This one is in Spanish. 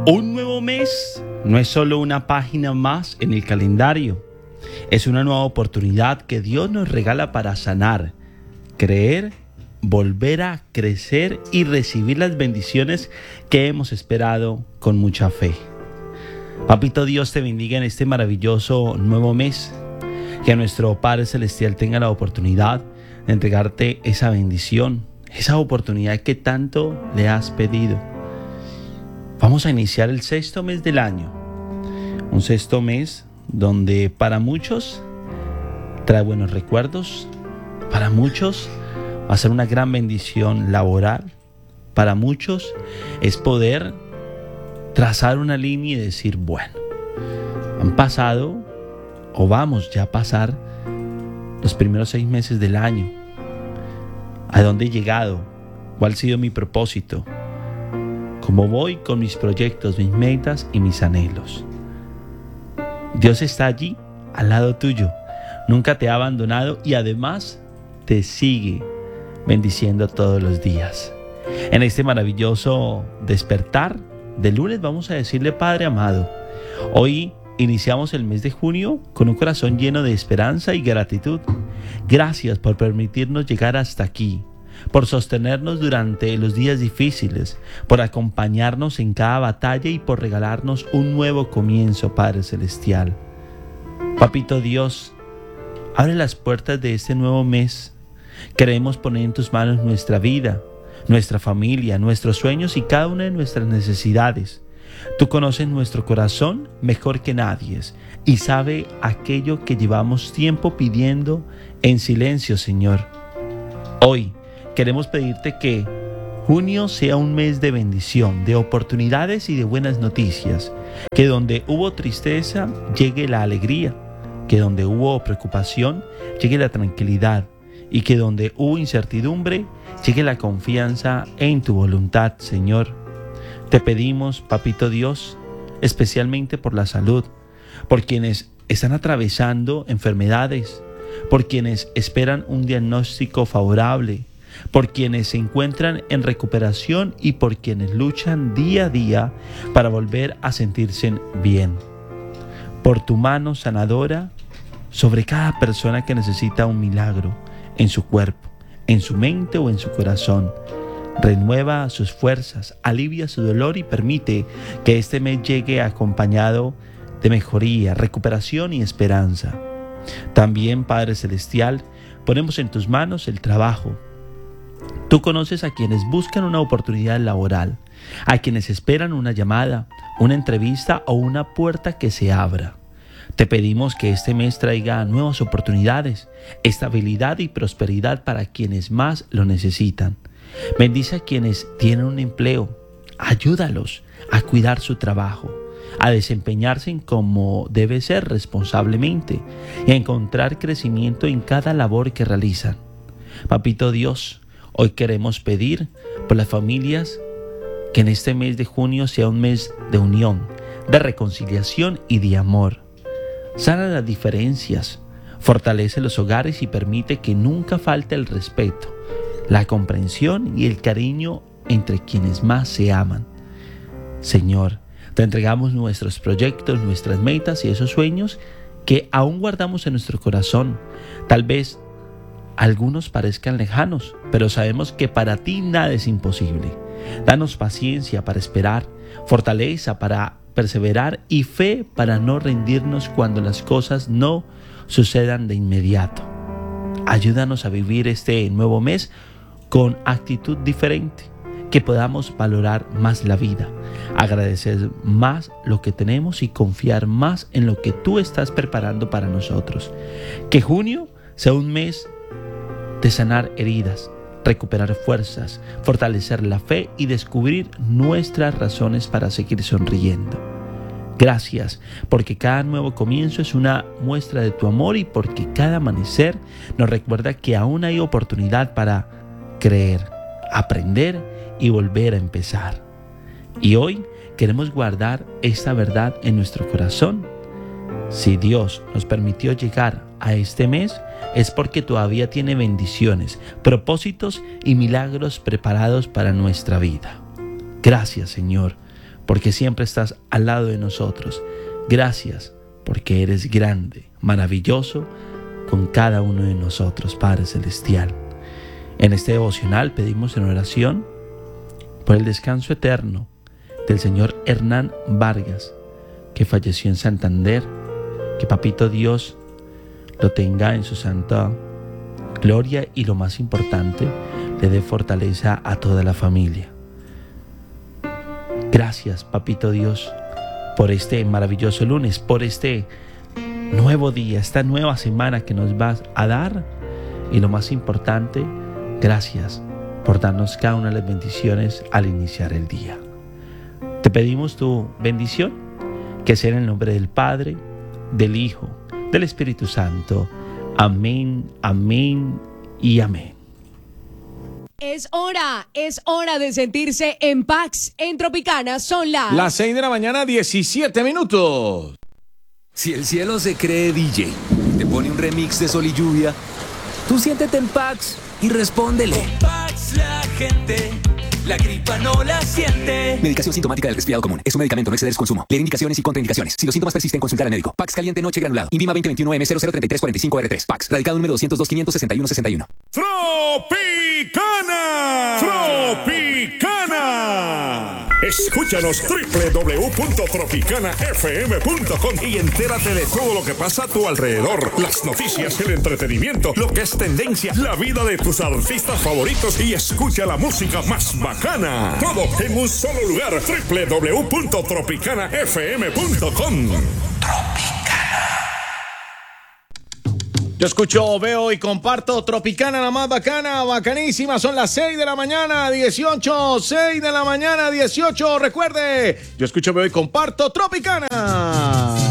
Un nuevo mes no es solo una página más en el calendario. Es una nueva oportunidad que Dios nos regala para sanar, creer, volver a crecer y recibir las bendiciones que hemos esperado con mucha fe. Papito Dios te bendiga en este maravilloso nuevo mes. Que nuestro Padre Celestial tenga la oportunidad de entregarte esa bendición, esa oportunidad que tanto le has pedido. Vamos a iniciar el sexto mes del año. Un sexto mes donde para muchos trae buenos recuerdos, para muchos va a ser una gran bendición laboral, para muchos es poder trazar una línea y decir, bueno, han pasado o vamos ya a pasar los primeros 6 meses del año. ¿A dónde he llegado? ¿Cuál ha sido mi propósito? ¿Cómo voy con mis proyectos, mis metas y mis anhelos? Dios está allí, al lado tuyo. Nunca te ha abandonado y además te sigue bendiciendo todos los días. En este maravilloso despertar de lunes vamos a decirle, Padre amado, hoy iniciamos el mes de junio con un corazón lleno de esperanza y gratitud. Gracias por permitirnos llegar hasta aquí, por sostenernos durante los días difíciles, por acompañarnos en cada batalla y por regalarnos un nuevo comienzo, Padre Celestial. Papito Dios, abre las puertas de este nuevo mes. Queremos poner en tus manos nuestra vida, nuestra familia, nuestros sueños y cada una de nuestras necesidades. Tú conoces nuestro corazón mejor que nadie y sabe aquello que llevamos tiempo pidiendo en silencio, Señor. Hoy queremos pedirte que junio sea un mes de bendición, de oportunidades y de buenas noticias. Que donde hubo tristeza llegue la alegría, que donde hubo preocupación llegue la tranquilidad y que donde hubo incertidumbre llegue la confianza en tu voluntad, Señor. Te pedimos, Papito Dios, especialmente por la salud, por quienes están atravesando enfermedades, por quienes esperan un diagnóstico favorable, por quienes se encuentran en recuperación y por quienes luchan día a día para volver a sentirse bien. Por tu mano sanadora sobre cada persona que necesita un milagro en su cuerpo, en su mente o en su corazón. Renueva sus fuerzas, alivia su dolor y permite que este mes llegue acompañado de mejoría, recuperación y esperanza. También, Padre Celestial, ponemos en tus manos el trabajo. Tú conoces a quienes buscan una oportunidad laboral, a quienes esperan una llamada, una entrevista o una puerta que se abra. Te pedimos que este mes traiga nuevas oportunidades, estabilidad y prosperidad para quienes más lo necesitan. Bendice a quienes tienen un empleo, ayúdalos a cuidar su trabajo, a desempeñarse como debe ser responsablemente y a encontrar crecimiento en cada labor que realizan. Papito Dios, hoy queremos pedir por las familias que en este mes de junio sea un mes de unión, de reconciliación y de amor. Sana las diferencias, fortalece los hogares y permite que nunca falte el respeto, la comprensión y el cariño entre quienes más se aman. Señor, te entregamos nuestros proyectos, nuestras metas y esos sueños que aún guardamos en nuestro corazón. Tal vez algunos parezcan lejanos, pero sabemos que para ti nada es imposible. Danos paciencia para esperar, fortaleza para perseverar y fe para no rendirnos cuando las cosas no sucedan de inmediato. Ayúdanos a vivir este nuevo mes con actitud diferente, que podamos valorar más la vida, agradecer más lo que tenemos y confiar más en lo que tú estás preparando para nosotros. Que junio sea un mes de sanar heridas, recuperar fuerzas, fortalecer la fe y descubrir nuestras razones para seguir sonriendo. Gracias, porque cada nuevo comienzo es una muestra de tu amor y porque cada amanecer nos recuerda que aún hay oportunidad para creer, aprender y volver a empezar. Y hoy queremos guardar esta verdad en nuestro corazón. Si Dios nos permitió llegar a este mes, es porque todavía tiene bendiciones, propósitos y milagros preparados para nuestra vida. Gracias, Señor, porque siempre estás al lado de nosotros. Gracias, porque eres grande, maravilloso con cada uno de nosotros, Padre Celestial. En este devocional pedimos en oración por el descanso eterno del señor Hernán Vargas, que falleció en Santander. Que Papito Dios lo tenga en su santa gloria y, lo más importante, le dé fortaleza a toda la familia. Gracias, Papito Dios, por este maravilloso lunes, por este nuevo día, esta nueva semana que nos vas a dar. Y lo más importante, gracias por darnos cada una de las bendiciones al iniciar el día. Te pedimos tu bendición, que sea en el nombre del Padre, del Hijo, del Espíritu Santo. Amén, amén y amén. Es hora de sentirse en Pax. En Tropicana son las 6 de la mañana, 17 minutos. Si el cielo se cree DJ, te pone un remix de Sol y Lluvia, tú siéntete en Pax y respóndele. Con Pax la gente, la gripa no la siente. Medicación sintomática del resfriado común. Es un medicamento, no exceder su consumo. Leer indicaciones y contraindicaciones. Si los síntomas persisten, consultar al médico. Pax caliente noche granulado. INVIMA 2021M003345R3. Pax. Radicado número 202-561-61. ¡Tropicana! ¡Tropicana! Escúchanos www.tropicanafm.com y entérate de todo lo que pasa a tu alrededor. Las noticias, el entretenimiento, lo que es tendencia, la vida de tus artistas favoritos y escucha la música más bacana. Todo en un solo lugar. www.tropicanafm.com. Yo escucho, veo y comparto Tropicana, la más bacana, bacanísima. Son las 6 de la mañana, 18. 6 de la mañana, 18. Recuerde, yo escucho, veo y comparto Tropicana.